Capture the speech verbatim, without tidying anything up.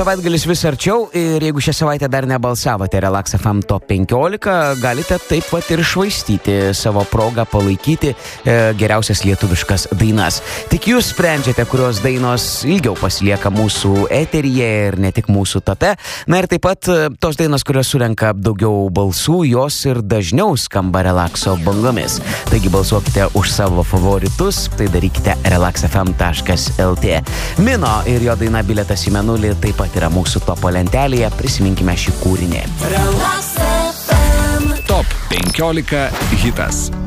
Savaitgalis vis arčiau ir jeigu šią savaitę dar nebalsavote Relax F M Top penkiolika, galite taip pat ir švaistyti savo progą palaikyti e, geriausias lietuviškas dainas. Tik jūs sprendžiate, kurios dainos ilgiau pasilieka mūsų eteryje ir ne tik mūsų tope. Na ir taip pat e, tos dainos, kurios surenka daugiau balsų, jos ir dažniau skamba Relaxo bangomis. Taigi balsuokite už savo favoritus, tai darykite relax f m taškas l t. Mino ir jo daina Bilietas į Mėnulį taip pat yra mūsų topo lentelėje, prisiminkime šį kūrinį. Top penkiolika hitas.